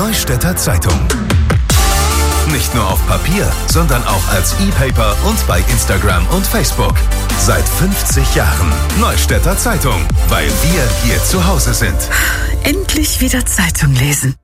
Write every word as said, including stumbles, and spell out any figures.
Neustädter Zeitung. Nicht nur auf Papier, sondern auch als E-Paper und bei Instagram und Facebook. Seit fünfzig Jahren Neustädter Zeitung, weil wir hier zu Hause sind. Endlich wieder Zeitung lesen.